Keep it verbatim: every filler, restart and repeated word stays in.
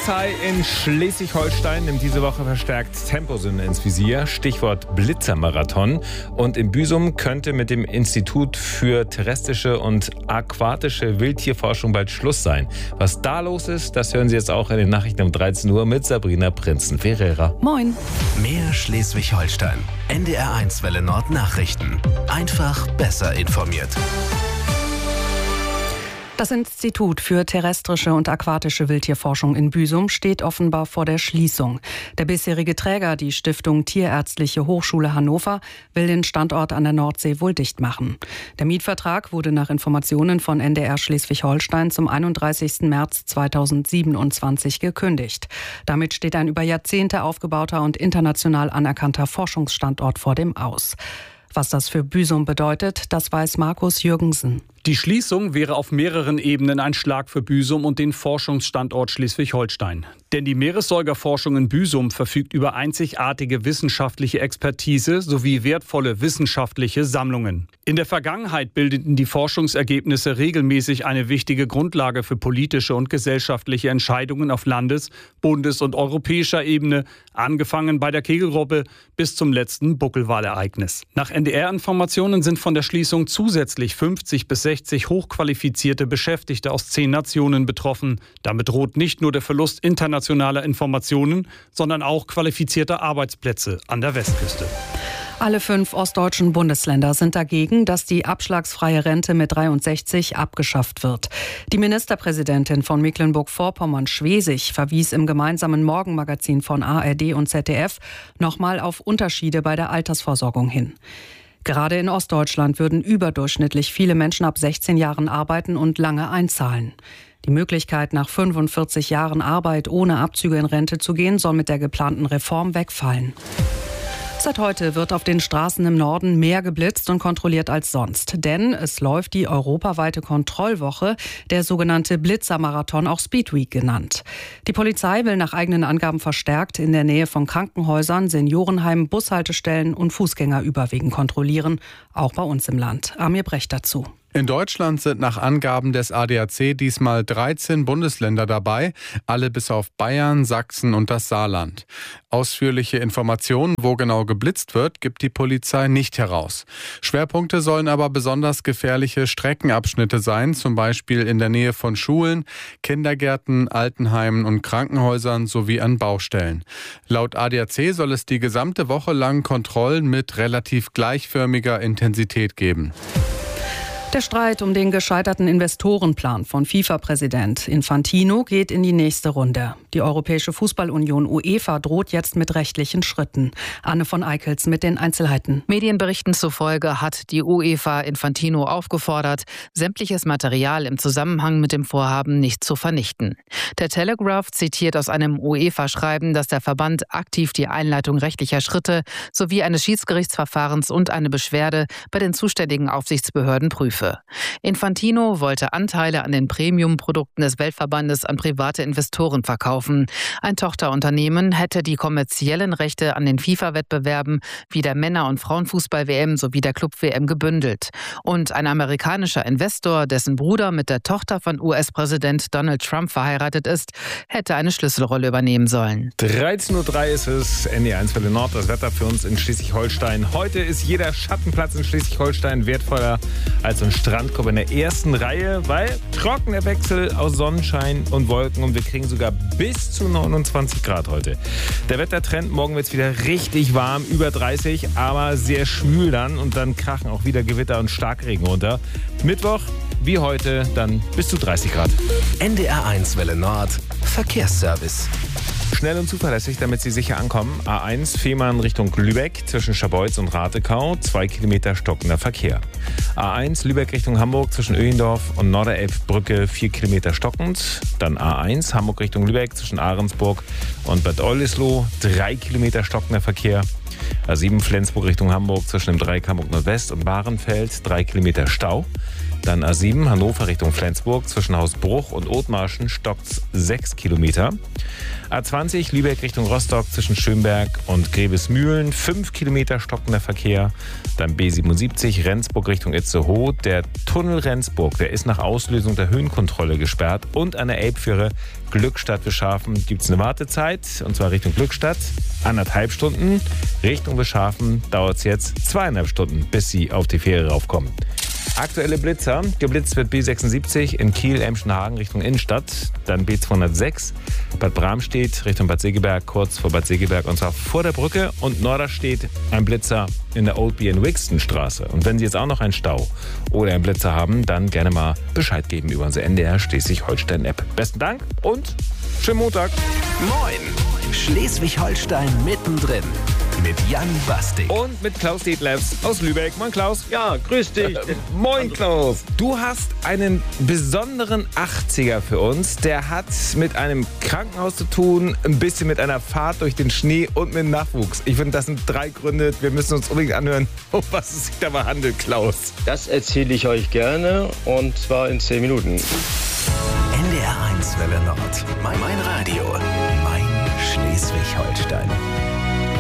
Polizei in Schleswig-Holstein nimmt diese Woche verstärkt Temposünder ins Visier. Stichwort Blitzermarathon. Und in Büsum könnte mit dem Institut für terrestrische und aquatische Wildtierforschung bald Schluss sein. Was da los ist, das hören Sie jetzt auch in den Nachrichten um dreizehn Uhr mit Sabrina Prinzen-Ferreira. Moin. Mehr Schleswig-Holstein. N D R eins Welle Nord Nachrichten. Einfach besser informiert. Das Institut für terrestrische und aquatische Wildtierforschung in Büsum steht offenbar vor der Schließung. Der bisherige Träger, die Stiftung Tierärztliche Hochschule Hannover, will den Standort an der Nordsee wohl dicht machen. Der Mietvertrag wurde nach Informationen von N D R Schleswig-Holstein zum einunddreißigsten März zweitausendsiebenundzwanzig gekündigt. Damit steht ein über Jahrzehnte aufgebauter und international anerkannter Forschungsstandort vor dem Aus. Was das für Büsum bedeutet, das weiß Markus Jürgensen. Die Schließung wäre auf mehreren Ebenen ein Schlag für Büsum und den Forschungsstandort Schleswig-Holstein. Denn die Meeressäugerforschung in Büsum verfügt über einzigartige wissenschaftliche Expertise sowie wertvolle wissenschaftliche Sammlungen. In der Vergangenheit bildeten die Forschungsergebnisse regelmäßig eine wichtige Grundlage für politische und gesellschaftliche Entscheidungen auf Landes-, Bundes- und europäischer Ebene, angefangen bei der Kegelrobbe bis zum letzten Buckelwalereignis. Nach N D R-Informationen sind von der Schließung zusätzlich fünfzig bis sechzig hochqualifizierte Beschäftigte aus zehn Nationen betroffen. Damit droht nicht nur der Verlust internationaler Informationen, sondern auch qualifizierter Arbeitsplätze an der Westküste. Alle fünf ostdeutschen Bundesländer sind dagegen, dass die abschlagsfreie Rente mit dreiundsechzig abgeschafft wird. Die Ministerpräsidentin von Mecklenburg-Vorpommern-Schwesig verwies im gemeinsamen Morgenmagazin von A R D und Z D F nochmal auf Unterschiede bei der Altersvorsorgung hin. Gerade in Ostdeutschland würden überdurchschnittlich viele Menschen ab sechzehn Jahren arbeiten und lange einzahlen. Die Möglichkeit, nach fünfundvierzig Jahren Arbeit ohne Abzüge in Rente zu gehen, soll mit der geplanten Reform wegfallen. Seit heute wird auf den Straßen im Norden mehr geblitzt und kontrolliert als sonst. Denn es läuft die europaweite Kontrollwoche, der sogenannte Blitzermarathon, auch Speedweek genannt. Die Polizei will nach eigenen Angaben verstärkt in der Nähe von Krankenhäusern, Seniorenheimen, Bushaltestellen und Fußgängerüberwegen kontrollieren, auch bei uns im Land. Amir Brecht dazu. In Deutschland sind nach Angaben des A D A C diesmal dreizehn Bundesländer dabei, alle bis auf Bayern, Sachsen und das Saarland. Ausführliche Informationen, wo genau geblitzt wird, gibt die Polizei nicht heraus. Schwerpunkte sollen aber besonders gefährliche Streckenabschnitte sein, zum Beispiel in der Nähe von Schulen, Kindergärten, Altenheimen und Krankenhäusern sowie an Baustellen. Laut A D A C soll es die gesamte Woche lang Kontrollen mit relativ gleichförmiger Intensität geben. Der Streit um den gescheiterten Investorenplan von FIFA-Präsident Infantino geht in die nächste Runde. Die Europäische Fußballunion UEFA droht jetzt mit rechtlichen Schritten. Anne von Eickels mit den Einzelheiten. Medienberichten zufolge hat die UEFA Infantino aufgefordert, sämtliches Material im Zusammenhang mit dem Vorhaben nicht zu vernichten. Der Telegraph zitiert aus einem UEFA-Schreiben, dass der Verband aktiv die Einleitung rechtlicher Schritte sowie eines Schiedsgerichtsverfahrens und eine Beschwerde bei den zuständigen Aufsichtsbehörden prüfe. Infantino wollte Anteile an den Premium-Produkten des Weltverbandes an private Investoren verkaufen. Ein Tochterunternehmen hätte die kommerziellen Rechte an den FIFA-Wettbewerben wie der Männer- und Frauenfußball-W M sowie der Club-W M gebündelt. Und ein amerikanischer Investor, dessen Bruder mit der Tochter von U S-Präsident Donald Trump verheiratet ist, hätte eine Schlüsselrolle übernehmen sollen. dreizehn Uhr drei ist es, N D R eins Welle Nord, das Wetter für uns in Schleswig-Holstein. Heute ist jeder Schattenplatz in Schleswig-Holstein wertvoller als ein Strandkorb in der ersten Reihe, weil trockener Wechsel aus Sonnenschein und Wolken und wir kriegen sogar bis zu neunundzwanzig Grad heute. Der Wettertrend, morgen wird es wieder richtig warm, über dreißig, aber sehr schwül dann und dann krachen auch wieder Gewitter und Starkregen runter. Mittwoch, wie heute, dann bis zu dreißig Grad. N D R eins Welle Nord Verkehrsservice. Schnell und zuverlässig, damit Sie sicher ankommen. A eins Fehmarn Richtung Lübeck zwischen Scharbeutz und Ratekau, zwei Kilometer stockender Verkehr. A eins Lübeck Richtung Hamburg zwischen Öhendorf und Norderelbbrücke, vier Kilometer stockend. Dann A eins Hamburg Richtung Lübeck zwischen Ahrensburg und Bad Oldesloe, drei Kilometer stockender Verkehr. A sieben Flensburg Richtung Hamburg zwischen dem Dreieck Hamburg Nordwest und Bahrenfeld, drei Kilometer Stau. Dann A sieben Hannover Richtung Flensburg. Zwischen Hausbruch und Othmarschen stockt sechs Kilometer. A zwanzig Lübeck Richtung Rostock zwischen Schönberg und Grevesmühlen. fünf Kilometer stockender Verkehr. Dann B siebenundsiebzig Rendsburg Richtung Itzehoe. Der Tunnel Rendsburg, der ist nach Auslösung der Höhenkontrolle gesperrt. Und an der Elbfähre Glückstadt-Wischhafen gibt es eine Wartezeit. Und zwar Richtung Glückstadt anderthalb Stunden. Richtung Wischhafen dauert es jetzt zweieinhalb Stunden, bis Sie auf die Fähre raufkommen. Aktuelle Blitzer. Geblitzt wird B sechsundsiebzig in Kiel-Emschenhagen Richtung Innenstadt. Dann B zweihundertsechs Bad Bramstedt Richtung Bad Segeberg, kurz vor Bad Segeberg und zwar vor der Brücke. Und Norderstedt ein Blitzer in der Old B in Wixton Straße. Und wenn Sie jetzt auch noch einen Stau oder einen Blitzer haben, dann gerne mal Bescheid geben über unsere N D R Schleswig-Holstein-App. Besten Dank und schönen Montag. Moin! Schleswig-Holstein mittendrin. Mit Jan Bastik. Und mit Klaus Detlefs aus Lübeck. Moin Klaus. Ja, grüß dich. Äh, moin Klaus. Du hast einen besonderen achtziger für uns. Der hat mit einem Krankenhaus zu tun, ein bisschen mit einer Fahrt durch den Schnee und mit Nachwuchs. Ich finde, das sind drei Gründe. Wir müssen uns unbedingt anhören, um was es sich dabei handelt, Klaus. Das erzähle ich euch gerne und zwar in zehn Minuten. N D R eins Welle Nord. Mein, mein Radio.